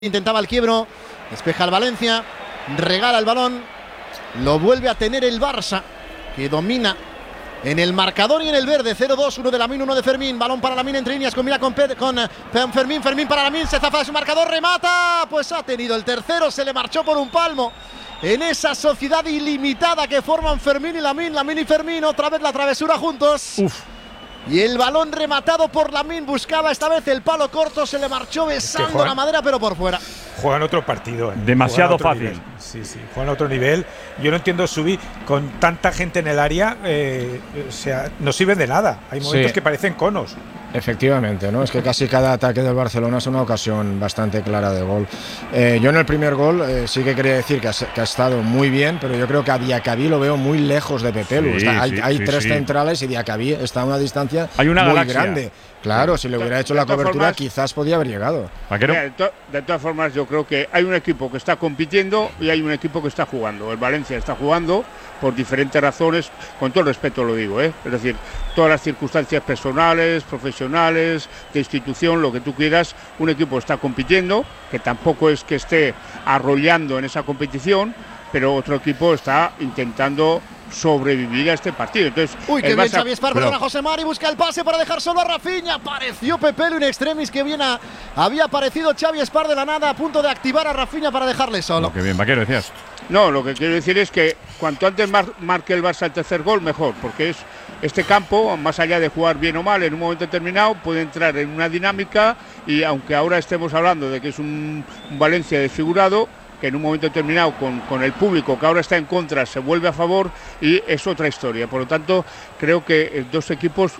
Intentaba el quiebro, despeja el Valencia, regala el balón, lo vuelve a tener el Barça, que domina en el marcador y en el verde. 0-2, uno de Lamine, uno de Fermín. Balón para Lamine entre líneas, combina con Fermín, Fermín para Lamine, se zafa de su marcador, remata, pues ha tenido el tercero, se le marchó por un palmo. En esa sociedad ilimitada que forman Fermín y Lamine, Lamine y Fermín, otra vez la travesura juntos. Y el balón rematado por Lamine, buscaba esta vez el palo corto, se le marchó besando la madera, pero por fuera. Juegan otro partido. Demasiado fácil. Nivel. Sí, juegan a otro nivel. Yo no entiendo, Subi, con tanta gente en el área, o sea, no sirven de nada. Hay momentos que parecen conos. Efectivamente, ¿no? Es que casi cada ataque del Barcelona es una ocasión bastante clara de gol. Yo en el primer gol sí que quería decir que ha estado muy bien, pero yo creo que a Diacabí lo veo muy lejos de Pepelu. Hay tres centrales y Diacabí está a una distancia muy grande. Claro, si le hubiera hecho la cobertura quizás podía haber llegado. De todas formas, yo creo que hay un equipo que está compitiendo y hay un equipo que está jugando. El Valencia está jugando por diferentes razones, con todo el respeto lo digo, Es decir, todas las circunstancias personales, profesionales, de institución, lo que tú quieras. Un equipo está compitiendo, que tampoco es que esté arrollando en esa competición, pero otro equipo está intentando sobrevivir a este partido. Entonces, que bien Xavi Espar, perdona, José Mari, busca el pase para dejar solo a Rafinha. Apareció Pepelu in extremis, que bien había aparecido Xavi Espar de la nada, a punto de activar a Rafinha para dejarle solo. Qué bien, Vaquero, decías. No, lo que quiero decir es que cuanto antes marque el Barça el tercer gol, mejor, porque es este campo, más allá de jugar bien o mal en un momento determinado, puede entrar en una dinámica y aunque ahora estemos hablando de que es un Valencia desfigurado, que en un momento determinado con el público que ahora está en contra se vuelve a favor y es otra historia. Por lo tanto, creo que dos equipos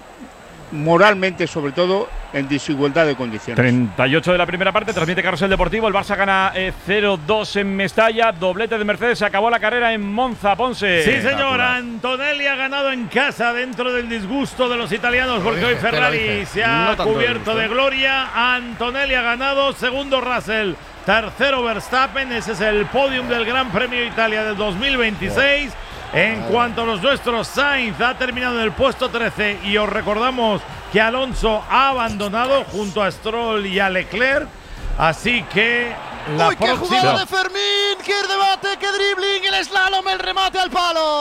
moralmente, sobre todo, en desigualdad de condiciones. 38 de la primera parte, transmite Carrusel Deportivo. El Barça gana 0-2 en Mestalla. Doblete de Mercedes, se acabó la carrera en Monza, Ponce. Sí, señor. Antonelli ha ganado en casa, dentro del disgusto de los italianos, porque hoy Ferrari se ha cubierto de gloria. Antonelli ha ganado, segundo Russell, tercero Verstappen. Ese es el podium del Gran Premio de Italia del 2026. En cuanto a los nuestros, Sainz ha terminado en el puesto 13 y os recordamos que Alonso ha abandonado junto a Stroll y a Leclerc. Así que ¡qué jugada de Fermín! ¡Qué debate! ¡Qué dribbling! El slalom, el remate al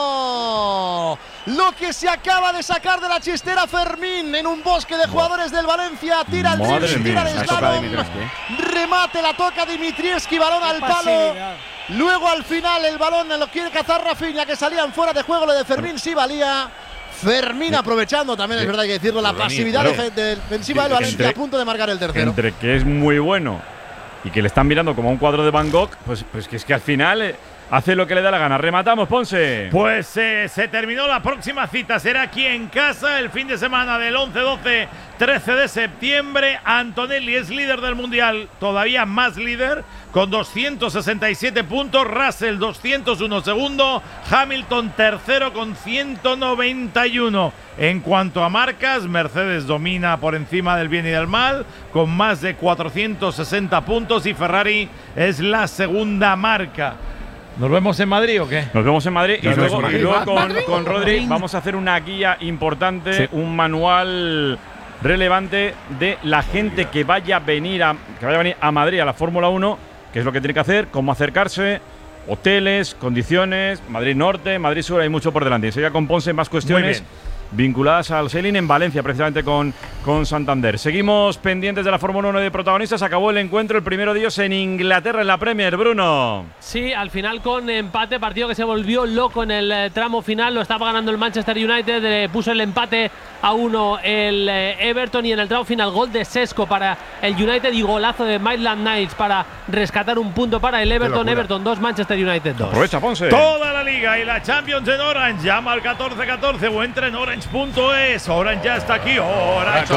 palo. Lo que se acaba de sacar de la chistera Fermín en un bosque de jugadores del Valencia. Tira el dribbling, tira el slalom. Remate, la toca Dimitrievski, balón al palo. Luego al final el balón lo quiere cazar Rafinha, que salían fuera de juego. Lo de Fermín sí valía. Fermín aprovechando también, es verdad, hay que decirlo, la pasividad defensiva del Valencia, a punto de marcar el tercero. Entre que es muy bueno y que le están mirando como a un cuadro de Van Gogh, pues que es que al final hace lo que le da la gana. Rematamos, Ponce. Pues se terminó. La próxima cita será aquí en casa el fin de semana del 11, 12, 13 de septiembre. Antonelli es líder del Mundial, todavía más líder, con 267 puntos. Russell 201 segundo. Hamilton tercero con 191. En cuanto a marcas, Mercedes domina por encima del bien y del mal, con más de 460 puntos, y Ferrari es la segunda marca. ¿Nos vemos en Madrid o qué? Nos vemos en Madrid y luego con Rodri vamos a hacer una guía importante, un manual relevante de la gente que vaya a venir a Madrid a la Fórmula 1, qué es lo que tiene que hacer, cómo acercarse, hoteles, condiciones, Madrid Norte, Madrid Sur, hay mucho por delante. Enseguida con Ponce más cuestiones vinculadas al sailing en Valencia, precisamente con Santander. Seguimos pendientes de la Fórmula 1 de protagonistas. Acabó el encuentro, el primero de ellos en Inglaterra, en la Premier, Bruno. Sí, al final con empate, partido que se volvió loco en el tramo final. Lo estaba ganando el Manchester United, le puso el empate a 1 el Everton, y en el tramo final gol de Sesco para el United y golazo de Maitland Niles para rescatar un punto para el Everton. Everton 2, Manchester United 2. Aprovecha, Ponce. Toda la Liga y la Champions en Orange. Llama al 1414 o entra en Orange.es. Orange ya está aquí. Orange,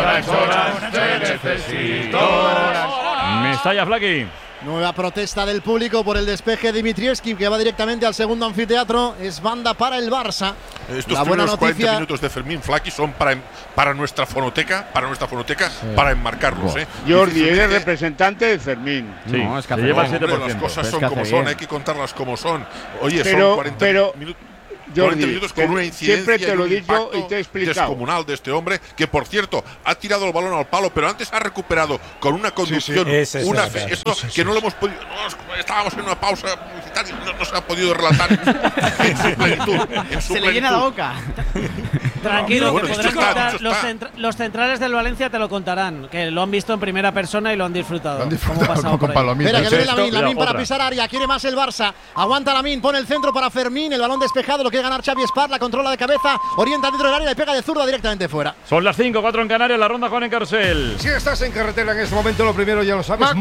te necesito. Mestalla, Flaky. Nueva protesta del público por el despeje de Dimitrievski, que va directamente al segundo anfiteatro. Es banda para el Barça. Estos primeros 40 minutos de Fermín, Flaky, son para nuestra fonoteca, para enmarcarlos. Jordi, eres representante de Fermín. Sí, no, es que lleva el 7%. Las cosas son como son, hay que contarlas como son. Oye, son 40 minutos. 40 minutos con una incidencia siempre te lo he y un dicho impacto y te he explicado. descomunal de este hombre, que por cierto ha tirado el balón al palo, pero antes ha recuperado con una conducción, que no lo hemos podido. Estábamos en una pausa publicitaria y no se ha podido relatar en su plenitud. Se le llena la boca. Tranquilo, bueno, que podrán contar, los centrales del Valencia te lo contarán, que lo han visto en primera persona y lo han disfrutado. Con Espera, que viene Lamine para pisar área, quiere más el Barça. Aguanta Lamine, pone el centro para Fermín, el balón despejado, lo quiere ganar Xavi Espar, la controla de cabeza, orienta dentro del área y pega de zurda directamente fuera. Son las 5:04 en Canarias, la ronda Juan en Carrusel. Si estás en carretera en este momento, lo primero ya lo sabes,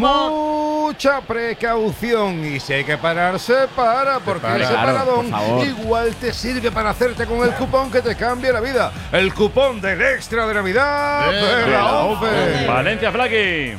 mucha precaución. Y si hay que pararse, para, porque ese paradón igual te sirve para hacerte con el cupón que te cambie la vida. El cupón del extra de Navidad de la OPE. Valencia, Flaqui.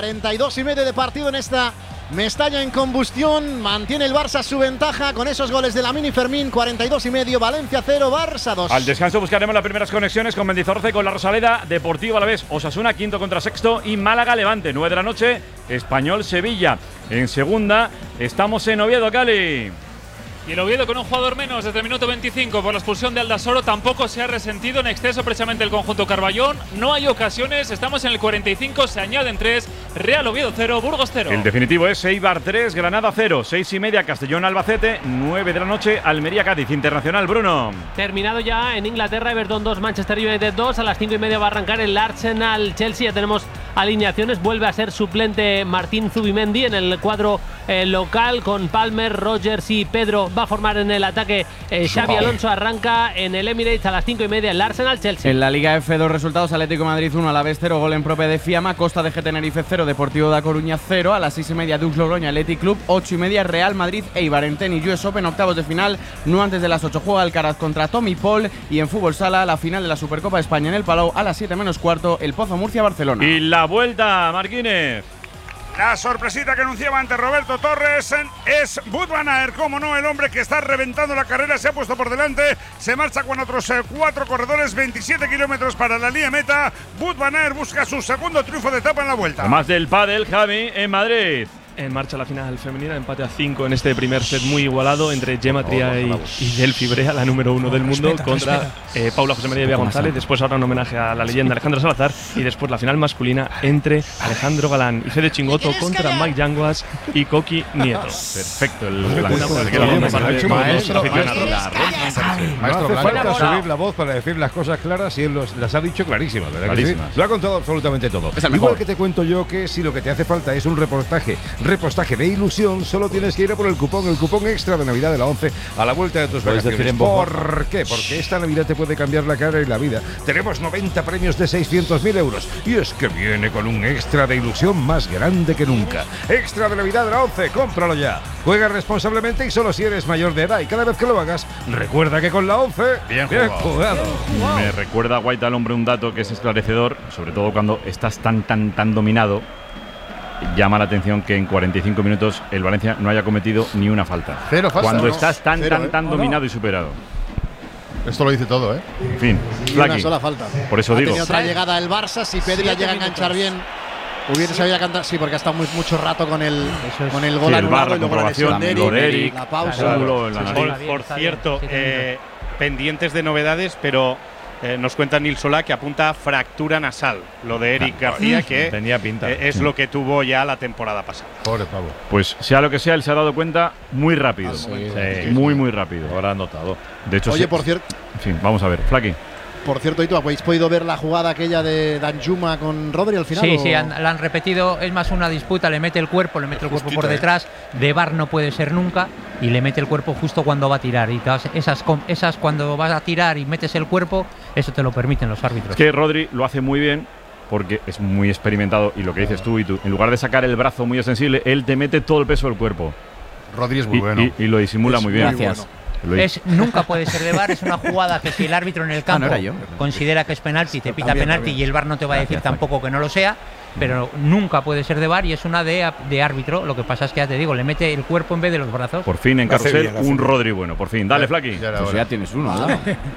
42,5 de partido en esta Mestalla en combustión. Mantiene el Barça su ventaja con esos goles de Lamine y Fermín. 42,5, Valencia 0, Barça 2. Al descanso buscaremos las primeras conexiones con Mendizorroza, con la Rosaleda, Deportivo Alavés, Osasuna, quinto contra sexto, y Málaga Levante, 9 de la noche, Español Sevilla. En segunda estamos en Oviedo, Cali. Y el Oviedo con un jugador menos desde el minuto 25 por la expulsión de Aldasoro tampoco se ha resentido en exceso precisamente el conjunto Carballón. No hay ocasiones, estamos en el 45, se añaden 3, Real Oviedo 0, Burgos 0. El definitivo es Eibar 3, Granada 0, 6:30 Castellón Albacete, 9 de la noche Almería Cádiz. Internacional, Bruno. Terminado ya en Inglaterra, Everton 2, Manchester United 2, a las 5:30 va a arrancar el Arsenal Chelsea. Ya tenemos alineaciones, vuelve a ser suplente Martín Zubimendi en el cuadro local con Palmer, Rogers y Pedro. Va a formar en el ataque Xabi Alonso. Arranca en el Emirates a las 5:30 el Arsenal Chelsea. En la Liga F, 2 resultados: Atlético de Madrid 1, Alavés 0, gol en propia de Fiamma, Costa de Tenerife 0, Deportivo da Coruña 0, a las 6:30 Dux Logroña Athletic Club, 8:30 Real Madrid Eibar. En tenis US Open, octavos de final, no antes de las 8 juega Alcaraz contra Tommy Paul, y en fútbol sala la final de la Supercopa de España en el Palau a las 7:15 el Pozo Murcia Barcelona. Y la vuelta, Marquínez. La sorpresita que anunciaba ante Roberto Torres es Wout van Aert, como no, el hombre que está reventando la carrera, se ha puesto por delante, se marcha con otros 4 corredores, 27 kilómetros para la línea meta. Wout van Aert busca su segundo triunfo de etapa en la vuelta. Además del pádel, Javi, en Madrid. En marcha la final femenina, empate a 5 en este primer set muy igualado entre Gemma Tria y Delphi Brea, la número 1 del mundo, contra Paula José María Villa González. Después ahora un homenaje a la leyenda Alejandra Salazar, y después la final masculina entre Alejandro Galán y Fede Chingoto contra Mike Yanguas y Coqui Nieto. Perfecto. Maestro, no hace falta subir la voz para decir las cosas claras, y él las ha dicho clarísimas, ¿verdad? Que sí? Lo ha contado absolutamente todo. Igual que te cuento yo que si lo que te hace falta es un repostaje de ilusión, solo tienes que ir a por el cupón extra de Navidad de la 11 a la vuelta de tus vacaciones. ¿Por qué? Porque esta Navidad te puede cambiar la cara y la vida. Tenemos 90 premios de 600.000 euros, y es que viene con un extra de ilusión más grande que nunca. Extra de Navidad de la 11, cómpralo ya. Juega responsablemente y solo si eres mayor de edad, y cada vez que lo hagas, recuerda que con la 11, bien jugado. Me recuerda a Guaita al hombre un dato que es esclarecedor, sobre todo cuando estás tan dominado. Llama la atención que en 45 minutos el Valencia no haya cometido ni una falta. Cero falta. Cuando estás tan dominado y superado. Esto lo dice todo, ¿eh? En fin, ni una sola falta. Por eso digo. Tiene otra llegada el Barça. Si Pedri llega a enganchar bien, hubiera sabido cantar. Sí, porque ha estado mucho rato con el gol anulado, y luego la lesión de Eric, la pausa. Por cierto, pendientes de novedades, pero nos cuenta Nil Solá que apunta fractura nasal, lo de Eric García, que tenía pinta. Es lo que tuvo ya la temporada pasada. Pobre pavo. Pues sea lo que sea, él se ha dado cuenta muy rápido. Muy rápido. Ahora ha notado. De hecho, oye, por cierto. En fin, vamos a ver, Flaqui. Por cierto, ¿y tú habéis podido ver la jugada aquella de Danjuma con Rodri al final? Sí, la han repetido. Es más una disputa, le mete el cuerpo por detrás. De VAR no puede ser nunca, y le mete el cuerpo justo cuando va a tirar. Y esas cuando vas a tirar y metes el cuerpo, eso te lo permiten los árbitros. Es que Rodri lo hace muy bien, porque es muy experimentado, y lo que dices tú, en lugar de sacar el brazo muy sensible, él te mete todo el peso del cuerpo. Rodri es muy bueno. Y lo disimula muy bien. Gracias. Nunca puede ser de VAR, es una jugada que si el árbitro en el campo considera que es penalti, te pita penalti, y el VAR no te va a decir tampoco que no lo sea, pero nunca puede ser de VAR, y es una de árbitro. Lo que pasa es que, ya te digo, le mete el cuerpo en vez de los brazos. Por fin en Carrusel un Rodri bueno, por fin. Dale, Flaqui. Pues ya tienes uno, ¿no?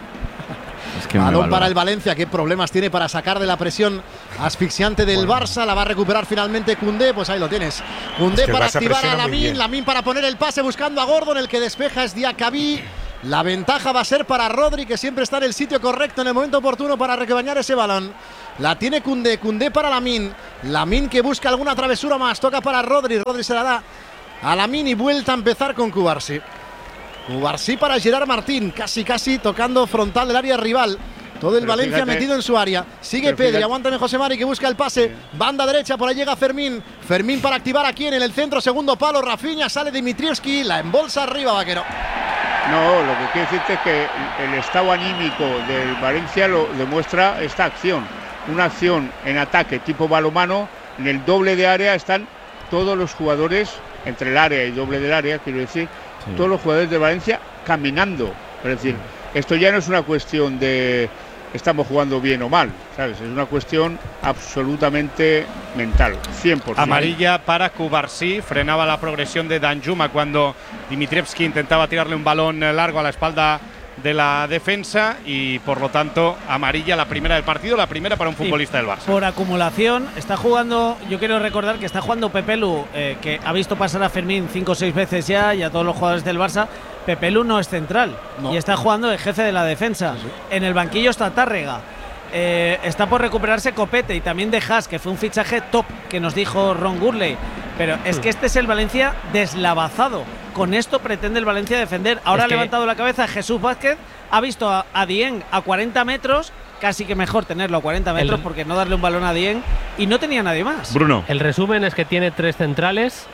Es que balón para el Valencia, qué problemas tiene para sacar de la presión asfixiante del Barça. La va a recuperar finalmente Koundé, pues ahí lo tienes. Koundé para activar a Lamine para poner el pase buscando a Gordon, el que despeja es Diakabi. La ventaja va a ser para Rodri, que siempre está en el sitio correcto en el momento oportuno para rebañar ese balón. La tiene Koundé, Koundé para Lamine. Lamine que busca alguna travesura más, toca para Rodri, Rodri se la da a Lamine y vuelta a empezar con Cubarsí. Cubarsí para Gerard Martín, casi tocando frontal del área rival. Todo el Valencia metido en su área. Sigue Pedri, aguántame José Mari que busca el pase. Banda derecha, por ahí llega Fermín. Fermín para activar aquí en el centro, segundo palo. Rafinha, sale Dimitrievski, la embolsa arriba Vaquero. No, lo que quiero decirte es que el estado anímico del Valencia lo demuestra esta acción. Una acción en ataque tipo balonmano. En el doble de área están todos los jugadores, entre el área y doble del área, quiero decir, todos los jugadores de Valencia caminando. Es decir, esto ya no es una cuestión de estamos jugando bien o mal, ¿sabes? Es una cuestión absolutamente mental, 100%. Amarilla para Cubarsí, frenaba la progresión de Danjuma cuando Dimitrievski intentaba tirarle un balón largo a la espalda de la defensa y por lo tanto amarilla, la primera del partido, la primera para un futbolista del Barça. Por acumulación está jugando, yo quiero recordar que está jugando Pepe Lu, que ha visto pasar a Fermín 5 o 6 veces ya y a todos los jugadores del Barça. Pepe Lu no es central y está jugando de jefe de la defensa. En el banquillo está Tárrega. Está por recuperarse Copete y también De Haas, que fue un fichaje top que nos dijo Ron Gurley. Pero es que este es el Valencia deslavazado. Con esto pretende el Valencia defender. Ahora ha levantado la cabeza Jesús Vázquez, ha visto a Dieng a 40 metros, casi que mejor tenerlo a 40 metros porque no darle un balón a Dieng, y no tenía nadie más. Bruno. El resumen es que tiene 3 centrales,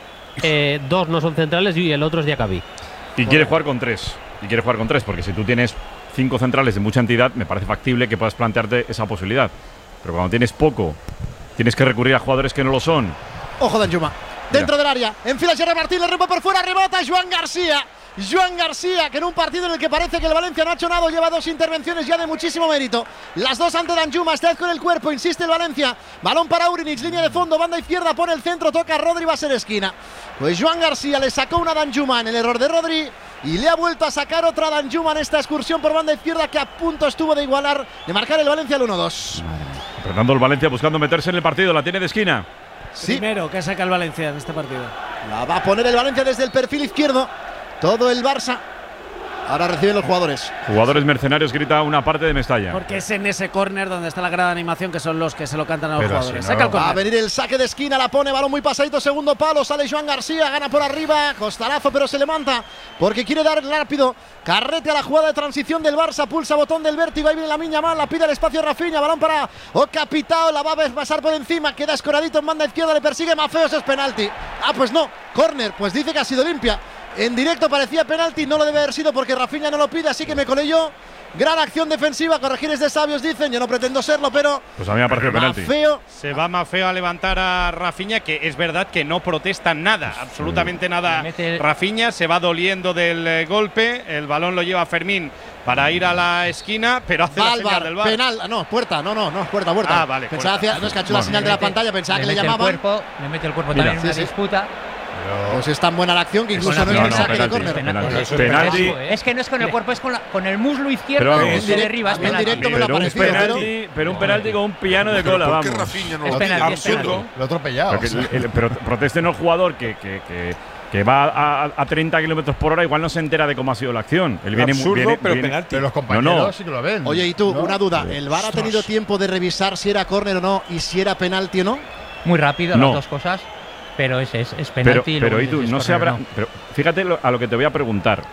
2 no son centrales y el otro es Diacabí. Y quiere jugar con 3. Y quiere jugar con 3 porque si tú tienes 5 centrales de mucha entidad, me parece factible que puedas plantearte esa posibilidad. Pero cuando tienes poco, tienes que recurrir a jugadores que no lo son. Ojo Danjuma. Dentro del área, enfila Gerard Martín, le rompe por fuera, rebota Joan García. Joan García, que en un partido en el que parece que el Valencia no ha hecho nada, lleva 2 intervenciones ya de muchísimo mérito. Las 2 ante Danjuma, esta vez con el cuerpo, insiste el Valencia. Balón para Urinich, línea de fondo, banda izquierda, pone el centro, toca a Rodri, va a ser esquina. Pues Joan García le sacó una Danjuma en el error de Rodri y le ha vuelto a sacar otra Danjuma en esta excursión por banda izquierda que a punto estuvo de igualar, de marcar el Valencia al 1-2. Apretando el Valencia buscando meterse en el partido, la tiene de esquina. Sí. Primero que saca el Valencia en este partido. La va a poner el Valencia desde el perfil izquierdo. Todo el Barça. Ahora reciben los jugadores. Jugadores mercenarios, grita una parte de Mestalla. Porque es en ese córner donde está la grada de animación que son los que se lo cantan a los jugadores. Si no, va a venir el saque de esquina, la pone, balón muy pasadito, segundo palo, sale Joan García, gana por arriba, costalazo, pero se levanta porque quiere dar rápido carrete a la jugada de transición del Barça, pulsa botón del vértigo, ahí viene la miña mal, la pide el espacio Rafinha, balón para Capitao, la va a pasar por encima, queda escoradito en banda izquierda, le persigue Mafeos, es penalti. Ah, pues no, córner, pues dice que ha sido limpia. En directo parecía penalti, no lo debe haber sido porque Rafinha no lo pide, así que me colé yo. Gran acción defensiva, corregir es de sabios, dicen. Yo no pretendo serlo, pero pues a mí me ha parecido penalti. Se va Mafeo a levantar a Rafinha, que es verdad que no protesta nada, absolutamente nada. Rafinha se va doliendo del golpe, el balón lo lleva Fermín para ir a la esquina, pero hace la señal del VAR. Penal, no, puerta, no, puerta. Ah, vale. Pensaba no es que ha hecho la señal de la pantalla, pensaba que le llamaban. Le mete el cuerpo también en una disputa. Pues es tan buena la acción que incluso no es el saque de córner. Penalti. Es que no es con el cuerpo, es con el muslo izquierdo de derriba. En directo me lo ha parecido. Pero un penalti con un piano de cola, vamos. ¿Por qué Rafinha no es lo penalti, absurdo? Lo ha atropellado. Pero proteste no el jugador que va a 30 kilómetros por hora, igual no se entera de cómo ha sido la acción. Él viene absurdo, pero penalti. Pero los compañeros sí que lo ven. Oye, y tú, una duda. ¿El VAR ha tenido tiempo de revisar si era córner o no y si era penalti o no? Muy rápido, las dos cosas. Pero es penalti. Pero y tú, no se habrá. Pero fíjate a lo que te voy a preguntar.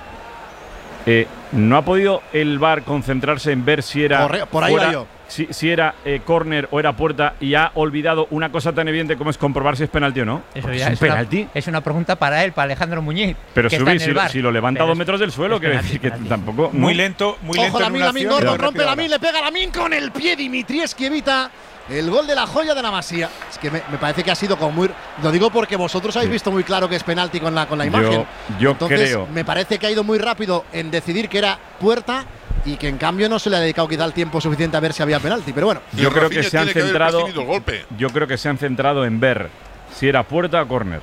¿No ha podido el VAR concentrarse en ver si era por ahí va yo. Si era córner o era puerta y ha olvidado una cosa tan evidente como es comprobar si es penalti o no? Eso ya es penalti. Es una pregunta para él, para Alejandro Muñiz. Pero si lo levanta a 2 metros del suelo, quiere decir que tampoco. Muy lento. Ojo, Lamine Gordon rompe Lamine, le pega Lamine con el pie. Dimitrievski evita el gol de la joya de la Masía. Es que me parece que ha sido como muy. Lo digo porque vosotros habéis visto muy claro que es penalti con la imagen. Entonces, creo. Me parece que ha ido muy rápido en decidir que era puerta y que en cambio no se le ha dedicado quizá el tiempo suficiente a ver si había penalti. Pero bueno, yo creo que se han centrado. Yo creo que se han centrado en ver si era puerta o córner.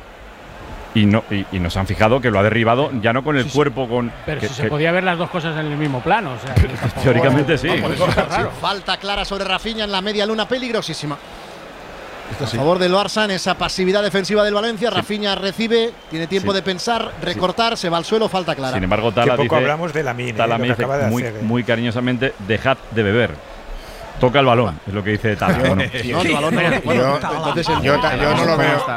Y nos han fijado que lo ha derribado ya no con el cuerpo, con. Pero si se podía ver las dos cosas en el mismo plano. O sea, teóricamente sí. Falta clara sobre Rafinha en la media luna, peligrosísima. A favor del Barça en esa pasividad defensiva del Valencia. Rafinha recibe, tiene tiempo de pensar, recortar, se va al suelo, falta clara. Sin embargo, Tala dice, hablamos de Lamine, muy cariñosamente, dejad de beber. Toca el balón, es lo que dice Tala. No, el balón no. Yo no lo veo.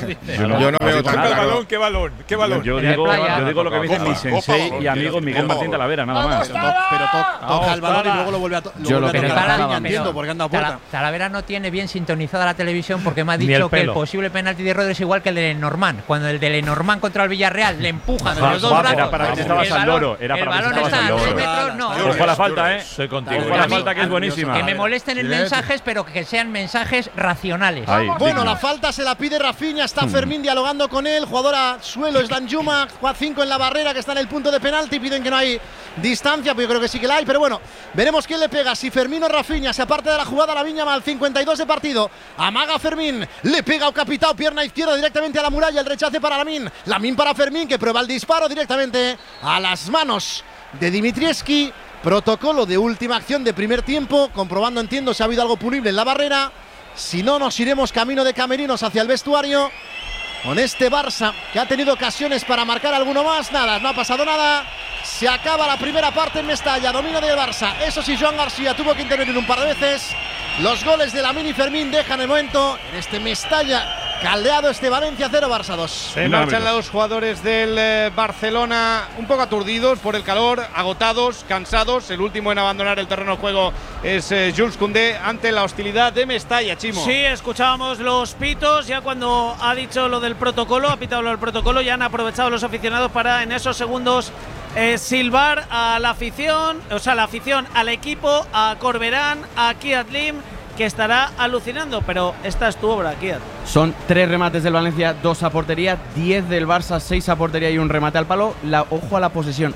Yo no veo tan claro. ¿Qué balón? Yo digo lo que me dice mi sensei y amigo Miguel Martín Talavera, nada más. Pero toca el balón y luego lo vuelve a tocar. Entiendo porque anda a puerta. Talavera no tiene bien sintonizada la televisión porque me ha dicho que el posible penalti de Rodri es igual que el de Lenormand. Cuando el de Lenormand contra el Villarreal le empujan de los dos brazos. Era para que estabas al loro. Era para que estabas al loro. Ojo a la falta, Ojo a la falta, que es buenísima. Me molesten en mensajes, pero que sean mensajes racionales. Bueno, la falta se la pide Rafinha, está Fermín dialogando con él, jugador a suelo es Danjuma, 5 en la barrera que está en el punto de penalti, piden que no hay distancia, pues yo creo que sí que la hay, pero bueno, veremos quién le pega, si Fermín o Rafinha, se aparte de la jugada Lamine Yamal, 52 de partido, amaga Fermín, le pega a Capitao, pierna izquierda directamente a la muralla, el rechace para Lamine para Fermín, que prueba el disparo directamente a las manos de Dimitrievski. Protocolo de última acción de primer tiempo, comprobando, entiendo, si ha habido algo punible en la barrera. Si no, nos iremos camino de camerinos hacia el vestuario con este Barça, que ha tenido ocasiones para marcar alguno más. Nada, no ha pasado nada. Se acaba la primera parte en Mestalla, dominio del Barça. Eso sí, Joan García tuvo que intervenir un par de veces. Los goles de Lamine y Fermín dejan el momento en este Mestalla caldeado, este Valencia 0, Barça 2. Se marchan los jugadores del Barcelona un poco aturdidos por el calor, agotados, cansados. El último en abandonar el terreno de juego es Jules Koundé ante la hostilidad de Mestalla, Chimo. Sí, escuchábamos los pitos ya cuando ha dicho lo del protocolo, ha pitado lo del protocolo, ya han aprovechado los aficionados para en esos segundos silbar a la afición, al equipo, a Corberán, a Kiat Lim, que estará alucinando, pero esta es tu obra, Kiat. Son 3 remates del Valencia, 2 a portería, 10 del Barça, 6 a portería y un remate al palo. Ojo a la posesión,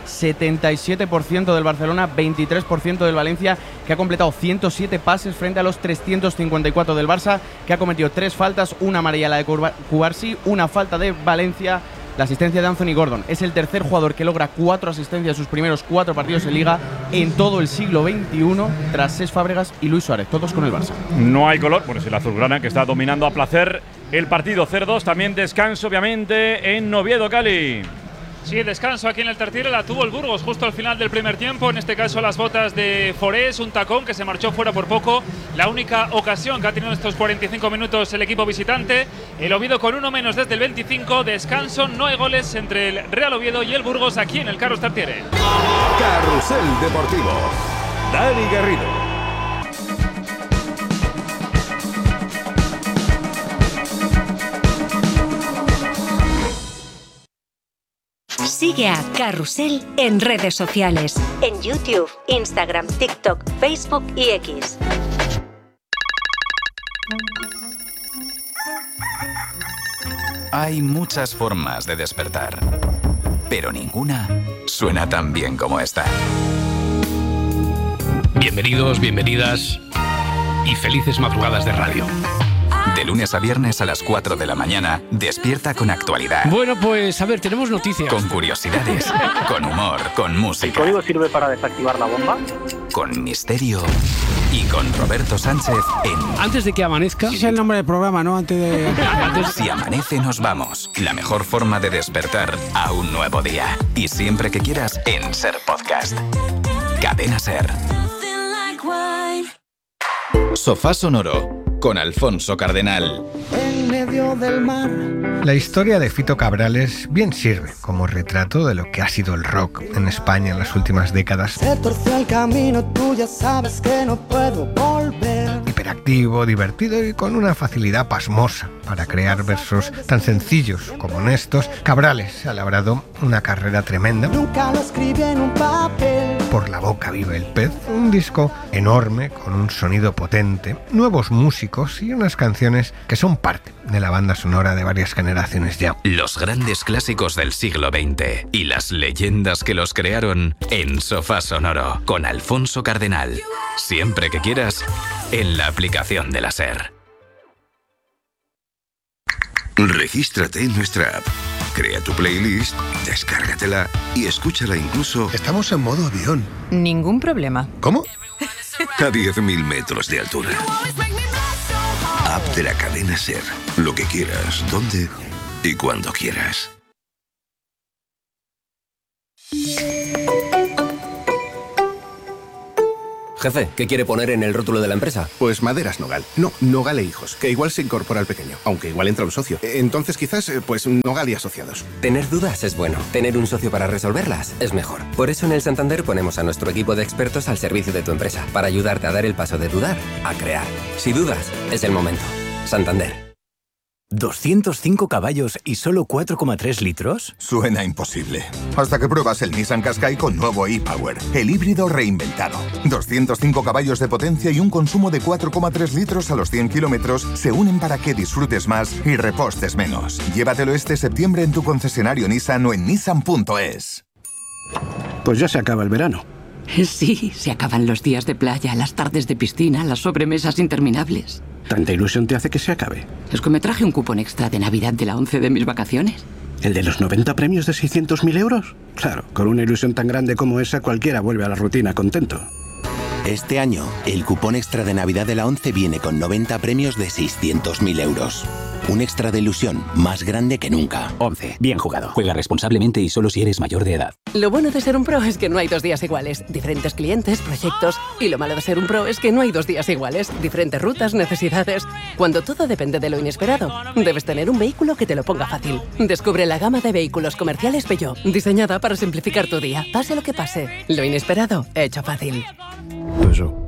77% del Barcelona, 23% del Valencia, que ha completado 107 pases frente a los 354 del Barça, que ha cometido 3 faltas, una amarilla la de Cubarsí, una falta de Valencia. La asistencia de Anthony Gordon es el tercer jugador que logra 4 asistencias en sus primeros 4 partidos en Liga en todo el siglo XXI, tras Cesc Fábregas y Luis Suárez, todos con el Barça. No hay color, bueno, es el azulgrana que está dominando a placer el partido 0-2, también descanso obviamente en Oviedo, Cali. Sí, descanso aquí en el Tartiere, la tuvo el Burgos justo al final del primer tiempo, en este caso las botas de Forés, un tacón que se marchó fuera por poco, la única ocasión que ha tenido en estos 45 minutos el equipo visitante. El Oviedo con uno menos desde el 25, descanso, no hay goles entre el Real Oviedo y el Burgos aquí en el Carlos Tartiere. Carrusel Deportivo, Dani Garrido. Sigue a Carrusel en redes sociales, en YouTube, Instagram, TikTok, Facebook y X. Hay muchas formas de despertar, pero ninguna suena tan bien como esta. Bienvenidos, bienvenidas y felices madrugadas de radio. De lunes a viernes a las 4 de la mañana, despierta con actualidad. Bueno, pues a ver, tenemos noticias. Con curiosidades, con humor, con música. ¿El código sirve para desactivar la bomba? Con misterio y con Roberto Sánchez en... Antes de que amanezca... Ese es el nombre del programa, ¿no? Antes de... Si amanece nos vamos. La mejor forma de despertar a un nuevo día. Y siempre que quieras en Ser Podcast. Cadena Ser. Sofá Sonoro con Alfonso Cardenal. En medio del mar. La historia de Fito Cabrales bien sirve como retrato de lo que ha sido el rock en España en las últimas décadas. Se torció el camino, tú ya sabes que no puedo volver. Hiperactivo, divertido y con una facilidad pasmosa para crear versos tan sencillos como honestos, Cabrales ha labrado una carrera tremenda. Nunca lo escribí en un papel. Por la boca vive el pez, un disco enorme con un sonido potente, nuevos músicos y unas canciones que son parte de la banda sonora de varias generaciones ya. Los grandes clásicos del siglo XX y las leyendas que los crearon en Sofá Sonoro con Alfonso Cardenal. Siempre que quieras, en la aplicación de la SER. Regístrate en nuestra app. Crea tu playlist, descárgatela y escúchala incluso... Estamos en modo avión. Ningún problema. ¿Cómo? A 10.000 metros de altura. App de la cadena SER. Lo que quieras, donde y cuando quieras. Jefe, ¿qué quiere poner en el rótulo de la empresa? Pues Maderas Nogal. No, Nogal e Hijos, que igual se incorpora al pequeño, aunque igual entra un socio. Entonces quizás, pues Nogal y Asociados. Tener dudas es bueno. Tener un socio para resolverlas es mejor. Por eso en el Santander ponemos a nuestro equipo de expertos al servicio de tu empresa, para ayudarte a dar el paso de dudar a crear. Si dudas, es el momento. Santander. ¿205 caballos y solo 4,3 litros? Suena imposible. Hasta que pruebas el Nissan Qashqai con nuevo e-Power, el híbrido reinventado. 205 caballos de potencia y un consumo de 4,3 litros a los 100 kilómetros se unen para que disfrutes más y repostes menos. Llévatelo este septiembre en tu concesionario Nissan o en nissan.es. Pues ya se acaba el verano. Sí, se acaban los días de playa, las tardes de piscina, las sobremesas interminables. ¿Tanta ilusión te hace que se acabe? Es que me traje un cupón extra de Navidad de la 11 de mis vacaciones. ¿El de los 90 premios de 600.000 euros? Claro, con una ilusión tan grande como esa, cualquiera vuelve a la rutina contento. Este año, el cupón extra de Navidad de la 11 viene con 90 premios de 600.000 euros. Un extra de ilusión más grande que nunca. 11. Bien jugado. Juega responsablemente y solo si eres mayor de edad. Lo bueno de ser un pro es que no hay 2 días iguales. Diferentes clientes, proyectos. Y lo malo de ser un pro es que no hay 2 días iguales. Diferentes rutas, necesidades. Cuando todo depende de lo inesperado, debes tener un vehículo que te lo ponga fácil. Descubre la gama de vehículos comerciales Peugeot, diseñada para simplificar tu día. Pase lo que pase. Lo inesperado, hecho fácil. Peugeot.